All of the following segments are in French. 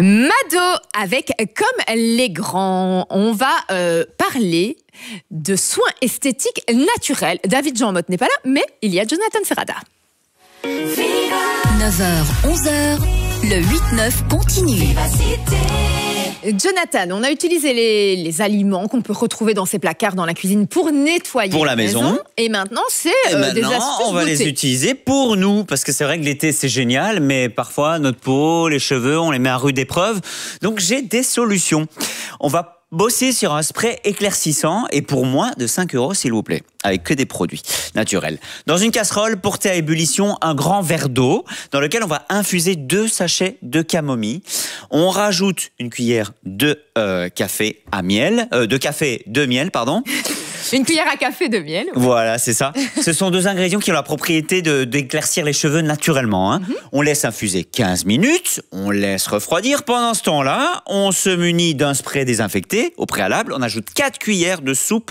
Mado avec Comme les grands. On va parler de soins esthétiques naturels. David Jean Motte n'est pas là, mais il y a Jonathan Serrada. 9h, 11h, le 8-9 continue. Jonathan, on a utilisé les aliments qu'on peut retrouver dans ces placards dans la cuisine pour nettoyer pour la maison. Et maintenant, c'est des astuces on va beauté. les utiliser pour nous. Parce que c'est vrai que l'été, c'est génial. Mais parfois, notre peau, les cheveux, on les met à rude épreuve. Donc, j'ai des solutions. On va bosser sur un spray éclaircissant et pour moins de 5 €, s'il vous plaît, avec que des produits naturels. Dans une casserole, portez à ébullition un grand verre d'eau dans lequel on va infuser 2 sachets de camomille. On rajoute une cuillère de café de miel, pardon. Une cuillère à café de miel. Voilà, c'est ça. Ce sont 2 ingrédients qui ont la propriété d'éclaircir les cheveux naturellement. On laisse infuser 15 minutes, on laisse refroidir. Pendant ce temps-là, on se munit d'un spray désinfecté. Au préalable, on ajoute 4 cuillères de soupe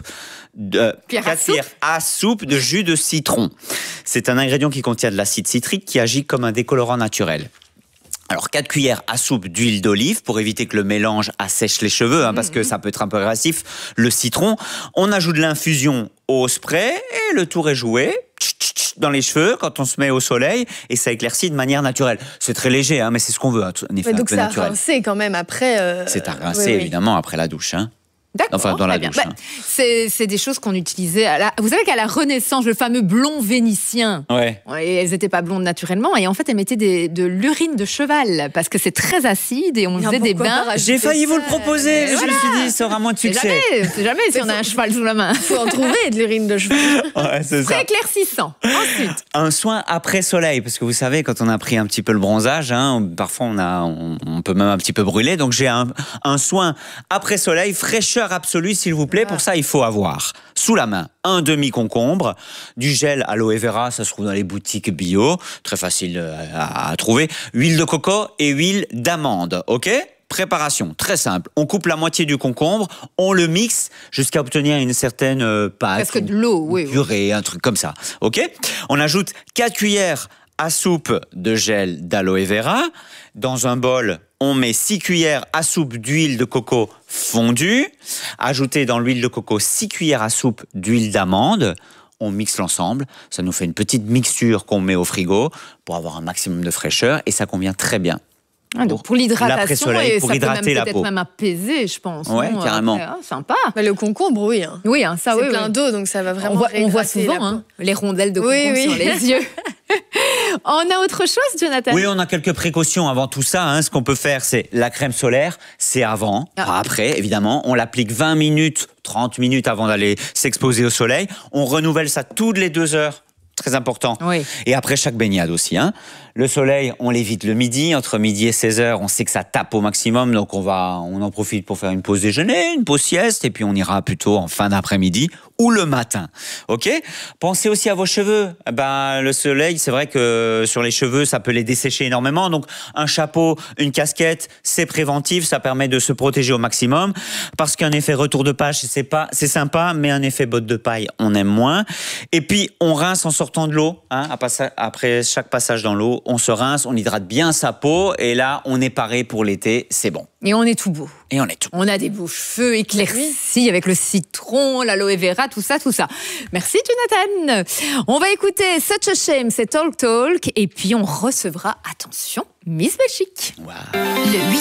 à soupe de jus de citron. C'est un ingrédient qui contient de l'acide citrique qui agit comme un décolorant naturel. Alors 4 cuillères à soupe d'huile d'olive pour éviter que le mélange assèche les cheveux, parce que ça peut être un peu agressif, le citron. On ajoute l'infusion au spray et le tour est joué dans les cheveux quand on se met au soleil et ça éclaircit de manière naturelle. C'est très léger, mais c'est ce qu'on veut, un effet un peu naturel. Donc c'est à rincer quand même après. C'est à rincer évidemment après la douche. D'accord, enfin, dans la douche. C'est des choses qu'on utilisait vous savez qu'à la Renaissance, le fameux blond vénitien. Ouais. Et elles n'étaient pas blondes naturellement. Et en fait, elles mettaient de l'urine de cheval parce que c'est très acide et on faisait des bains. J'ai failli vous le proposer, mais je me suis dit, ça aura moins de succès. C'est jamais si on a un cheval sous la main. Il faut en trouver de l'urine de cheval. Ouais, c'est ça. Très éclaircissant. Ensuite. Un soin après soleil, parce que vous savez, quand on a pris un petit peu le bronzage, parfois on peut même un petit peu brûler. Donc j'ai un soin après soleil, fraîcheur absolue, s'il vous plaît. Pour ça, il faut avoir sous la main un demi-concombre, du gel aloe vera, ça se trouve dans les boutiques bio, très facile à trouver, huile de coco et huile d'amande, ok ? Préparation, très simple. On coupe la moitié du concombre, on le mixe jusqu'à obtenir une certaine pâte. Presque de l'eau, oui. Purée, un truc comme ça, ok ? On ajoute 4 cuillères à soupe de gel d'aloe vera. Dans un bol, on met 6 cuillères à soupe d'huile de coco fondue. Ajoutez dans l'huile de coco 6 cuillères à soupe d'huile d'amande. On mixe l'ensemble. Ça nous fait une petite mixture qu'on met au frigo pour avoir un maximum de fraîcheur et ça convient très bien. Donc pour l'hydratation, et pour ça hydrater peut la peut-être peau. même apaiser, je pense. Ouais, carrément. Sympa. Le concombre, oui. Oui, ça, c'est plein d'eau, donc ça va vraiment on voit souvent les rondelles de concombre sur les yeux. On a autre chose, Jonathan ? Oui, on a quelques précautions avant tout ça. Ce qu'on peut faire, c'est la crème solaire, c'est avant, pas après, évidemment. On l'applique 20 minutes, 30 minutes avant d'aller s'exposer au soleil. On renouvelle ça toutes les 2 heures. Très important. Oui. Et après chaque baignade aussi. Le soleil, on l'évite le midi. Entre midi et 16 h, on sait que ça tape au maximum. Donc on en profite pour faire une pause déjeuner, une pause sieste. Et puis on ira plutôt en fin d'après-midi ou le matin. Ok ? Pensez aussi à vos cheveux. Le soleil, c'est vrai que sur les cheveux, ça peut les dessécher énormément. Donc un chapeau, une casquette, c'est préventif. Ça permet de se protéger au maximum. Parce qu'un effet retour de page, c'est sympa. Mais un effet botte de paille, on aime moins. Et puis on rince en sortant de l'eau. Après chaque passage dans l'eau, on se rince, on hydrate bien sa peau et là, on est paré pour l'été, c'est bon. Et on est tout beau. On a des beaux cheveux éclaircis avec le citron, l'aloe vera, tout ça. Merci Jonathan. On va écouter Such a Shame, c'est Talk Talk et puis on recevra, attention, Miss Belgique. Wow. Le